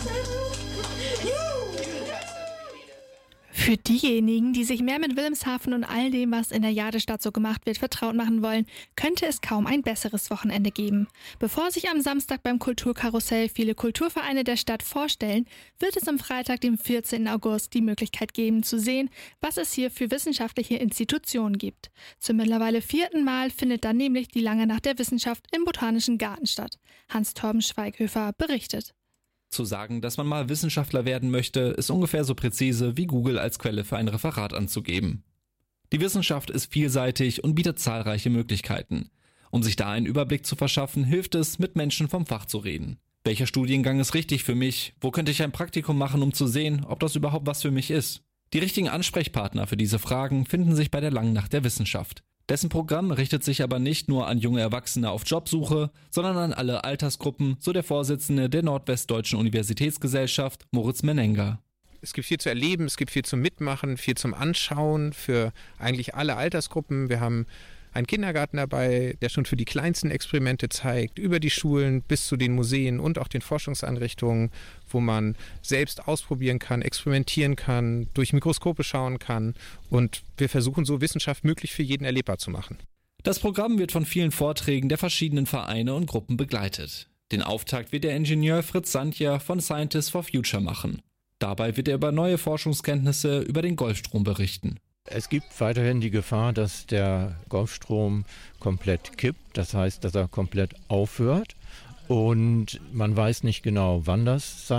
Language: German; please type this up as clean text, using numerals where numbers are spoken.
Für diejenigen, die sich mehr mit Wilhelmshaven und all dem, was in der Jadestadt so gemacht wird, vertraut machen wollen, könnte es kaum ein besseres Wochenende geben. Bevor sich am Samstag beim Kulturkarussell viele Kulturvereine der Stadt vorstellen, wird es am Freitag, dem 14. August, die Möglichkeit geben, zu sehen, was es hier für wissenschaftliche Institutionen gibt. Zum mittlerweile 4. Mal findet dann nämlich die Lange Nacht der Wissenschaft im Botanischen Garten statt. Hans-Torben Schweighöfer berichtet. Zu sagen, dass man mal Wissenschaftler werden möchte, ist ungefähr so präzise wie Google als Quelle für ein Referat anzugeben. Die Wissenschaft ist vielseitig und bietet zahlreiche Möglichkeiten. Um sich da einen Überblick zu verschaffen, hilft es, mit Menschen vom Fach zu reden. Welcher Studiengang ist richtig für mich? Wo könnte ich ein Praktikum machen, um zu sehen, ob das überhaupt was für mich ist? Die richtigen Ansprechpartner für diese Fragen finden sich bei der Langen Nacht der Wissenschaft. Dessen Programm richtet sich aber nicht nur an junge Erwachsene auf Jobsuche, sondern an alle Altersgruppen, so der Vorsitzende der Nordwestdeutschen Universitätsgesellschaft, Moritz Menenga. Es gibt viel zu erleben, es gibt viel zum Mitmachen, viel zum Anschauen für eigentlich alle Altersgruppen. Wir haben einen Kindergarten dabei, der schon für die kleinsten Experimente zeigt, über die Schulen bis zu den Museen und auch den Forschungseinrichtungen, wo man selbst ausprobieren kann, experimentieren kann, durch Mikroskope schauen kann. Und wir versuchen so Wissenschaft möglich für jeden erlebbar zu machen. Das Programm wird von vielen Vorträgen der verschiedenen Vereine und Gruppen begleitet. Den Auftakt wird der Ingenieur Fritz Sandja von Scientists for Future machen. Dabei wird er über neue Forschungskenntnisse über den Golfstrom berichten. Es gibt weiterhin die Gefahr, dass der Golfstrom komplett kippt, das heißt, dass er komplett aufhört und man weiß nicht genau, wann das sein